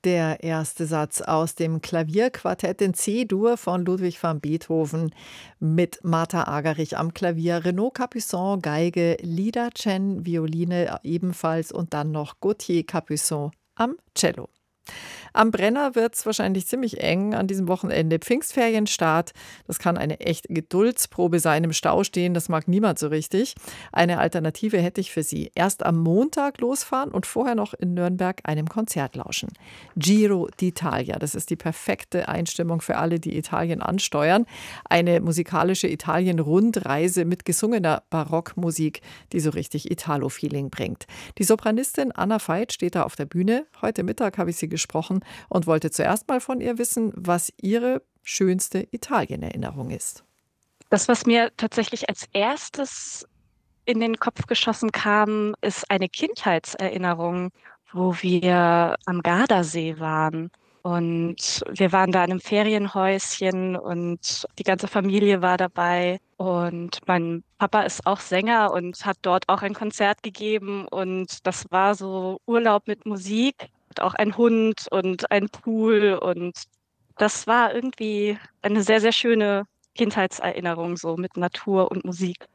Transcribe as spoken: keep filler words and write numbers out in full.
Der erste Satz aus dem Klavierquartett in C-Dur von Ludwig van Beethoven mit Martha Agerich am Klavier, Renaud Capuçon Geige, Lida Chen Violine ebenfalls und dann noch Gauthier Capuçon am Cello. Am Brenner wird es wahrscheinlich ziemlich eng an diesem Wochenende. Pfingstferienstart, das kann eine echte Geduldsprobe sein. Im Stau stehen, das mag niemand so richtig. Eine Alternative hätte ich für Sie. Erst am Montag losfahren und vorher noch in Nürnberg einem Konzert lauschen. Giro d'Italia, das ist die perfekte Einstimmung für alle, die Italien ansteuern. Eine musikalische Italien-Rundreise mit gesungener Barockmusik, die so richtig Italo-Feeling bringt. Die Sopranistin Anna Veit steht da auf der Bühne. Heute Mittag habe ich sie gesprochen und wollte zuerst mal von ihr wissen, was ihre schönste Italien-Erinnerung ist. Das, was mir tatsächlich als erstes in den Kopf geschossen kam, ist eine Kindheitserinnerung, wo wir am Gardasee waren. Und wir waren da in einem Ferienhäuschen und die ganze Familie war dabei. Und mein Papa ist auch Sänger und hat dort auch ein Konzert gegeben. Und das war so Urlaub mit Musik, und auch ein Hund und ein Pool. Und das war irgendwie eine sehr, sehr schöne Kindheitserinnerung, so mit Natur und Musik.